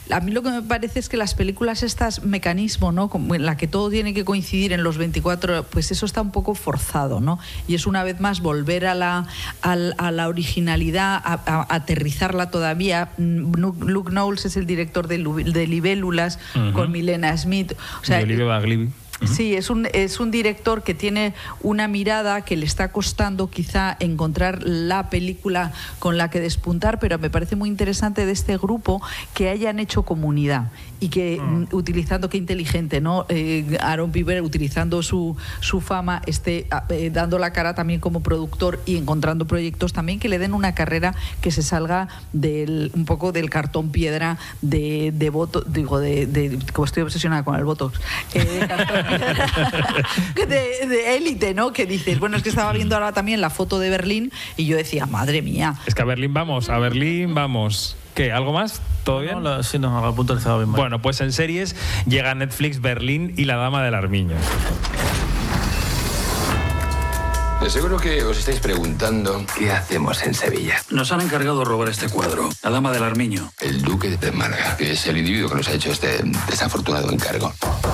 A mí lo que me parece es que las películas estas mecanismo, ¿no? Como en la que todo tiene que coincidir en los 24, pues eso está un poco forzado, ¿no? Y es una vez más volver a la originalidad, a aterrizarla todavía. Luke Knowles es el director de Libélulas, con Milena Smith. O sea, sí, es un director que tiene una mirada que le está costando quizá encontrar la película con la que despuntar, pero me parece muy interesante de este grupo que hayan hecho comunidad y que utilizando, qué inteligente, ¿no? Aaron Piper, utilizando su fama, esté dando la cara también como productor y encontrando proyectos también que le den una carrera que se salga un poco del cartón piedra de Botox, digo, como estoy obsesionada con el Botox, de élite, ¿no? Que dices, bueno, es que estaba viendo ahora también la foto de Berlín y yo decía, madre mía. Es que a Berlín vamos. ¿Qué? ¿Algo más? ¿Todo bien? Sí, no, lo he puntualizado bien. Bueno, pues en series llega a Netflix Berlín y La Dama del Armiño. De seguro que os estáis preguntando qué hacemos en Sevilla. Nos han encargado robar este cuadro, La Dama del Armiño. El duque de Málaga, que es el individuo que nos ha hecho este desafortunado encargo.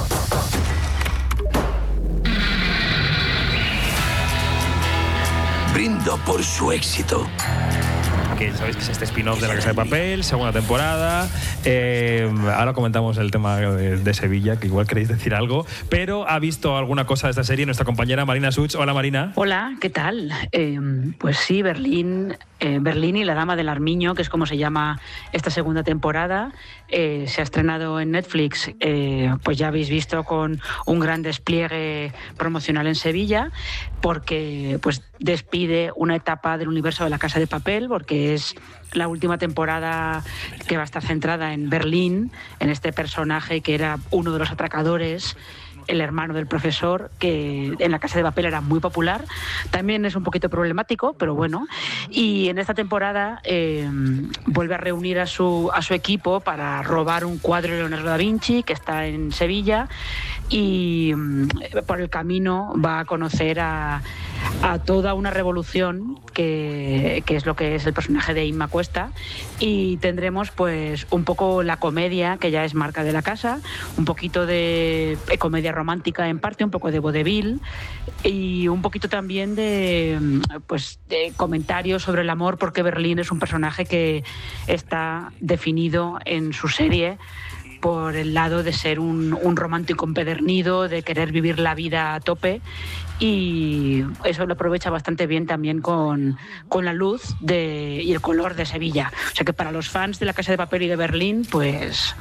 Brindo por su éxito. Que sabéis que es este spin-off de La Casa de Papel, segunda temporada. Ahora comentamos el tema de Sevilla, que igual queréis decir algo, pero ha visto alguna cosa de esta serie nuestra compañera Marina Such. Hola, Marina. Hola, ¿qué tal? Pues sí, Berlín y La Dama del Armiño, que es como se llama esta segunda temporada, se ha estrenado en Netflix, pues ya habéis visto, con un gran despliegue promocional en Sevilla, porque pues despide una etapa del universo de La Casa de Papel, porque es la última temporada que va a estar centrada en Berlín, en este personaje que era uno de los atracadores, el hermano del profesor, que en La Casa de Papel era muy popular. También es un poquito problemático, pero bueno. Y en esta temporada vuelve a reunir a su equipo para robar un cuadro de Leonardo da Vinci que está en Sevilla, y por el camino va a conocer a toda una revolución que es lo que es el personaje de Inma Cuesta, y tendremos pues un poco la comedia que ya es marca de la casa, un poquito de comedia romántica en parte, un poco de vodevil y un poquito también de comentarios sobre el amor, porque Berlín es un personaje que está definido en su serie por el lado de ser un romántico empedernido, de querer vivir la vida a tope, y eso lo aprovecha bastante bien también con la luz y el color de Sevilla. O sea que para los fans de La Casa de Papel y de Berlín, pues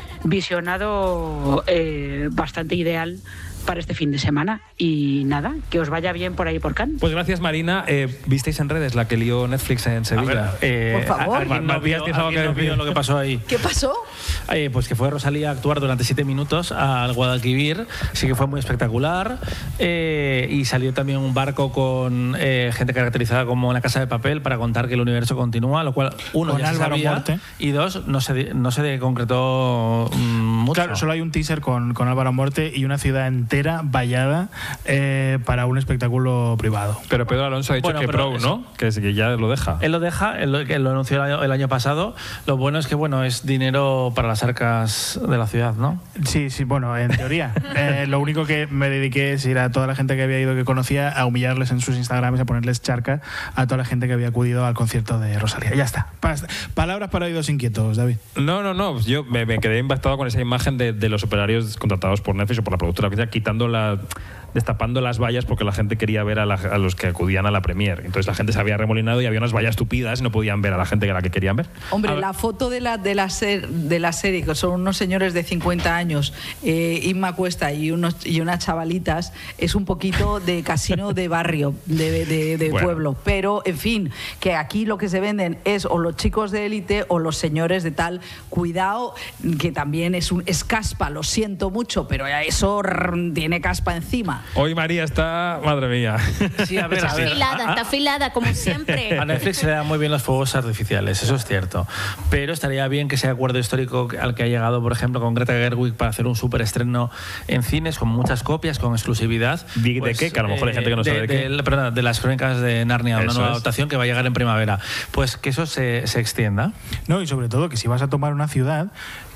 visionado bastante ideal para este fin de semana. Y nada, que os vaya bien por ahí por Cannes. Pues gracias, Marina. ¿Visteis en redes la que lió Netflix en Sevilla? Por favor. ¿No vio lo que pasó ahí? ¿Qué pasó? Pues que fue Rosalía a actuar durante 7 minutos al Guadalquivir. Sí que fue muy espectacular. Y salió también un barco con gente caracterizada como La Casa de Papel para contar que el universo continúa, lo cual, uno, con ya Álvaro se sabía, Morte. Y dos, no se concretó mucho. Claro, solo hay un teaser con Álvaro Morte y una ciudad entera vallada para un espectáculo privado. Pero Pedro Alonso ha dicho que pro, ¿no? Que ya lo deja. Él lo deja, él lo anunció el año pasado. Lo bueno es que es dinero para las arcas de la ciudad, ¿no? Sí, bueno, en teoría. Lo único que me dediqué es ir a toda la gente que había ido, que conocía, a humillarles en sus Instagrams, a ponerles charca a toda la gente que había acudido al concierto de Rosalía. Ya está. Palabras para oídos inquietos, David. No. Yo me quedé impactado con esa imagen de los operarios contratados por Netflix o por la productora, destapando las vallas porque la gente quería ver a los que acudían a la premier. Entonces la gente se había remolinado y había unas vallas tupidas y no podían ver a la gente a la que querían ver. Hombre, la foto de la serie, que son unos señores de 50 años, Inma Cuesta y unas chavalitas, es un poquito de casino de barrio, de pueblo. Pero, en fin, que aquí lo que se venden es o los chicos de élite o los señores de tal. Cuidado, que también es caspa, lo siento mucho, pero eso tiene caspa encima. Hoy María está, madre mía. Sí, Está afilada, como siempre. A Netflix se le dan muy bien los fuegos artificiales, eso es cierto. Pero estaría bien que ese acuerdo histórico al que ha llegado, por ejemplo, con Greta Gerwig para hacer un superestreno en cines con muchas copias, con exclusividad. ¿De qué? Que a lo mejor hay gente que no sabe de qué. Perdón, de las Crónicas de Narnia, una nueva es. adaptación que va a llegar en primavera. Pues que eso se extienda. No, y sobre todo que si vas a tomar una ciudad,